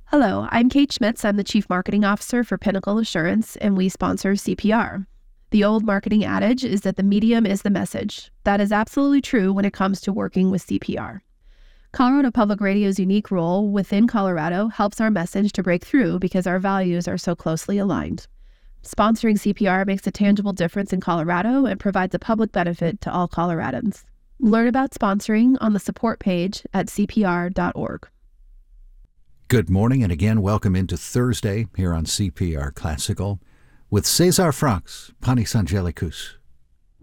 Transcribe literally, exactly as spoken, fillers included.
Hello, I'm Kate Schmitz. I'm the Chief Marketing Officer for Pinnacle Assurance, and we sponsor C P R. The old marketing adage is that the medium is the message. That is absolutely true when it comes to working with C P R. Colorado Public Radio's unique role within Colorado helps our message to break through because our values are so closely aligned. Sponsoring C P R makes a tangible difference in Colorado and provides a public benefit to all Coloradans. Learn about sponsoring on the support page at c p r dot org. Good morning, and again, welcome into Thursday here on C P R Classical with Cesar Franks, Panis Angelicus.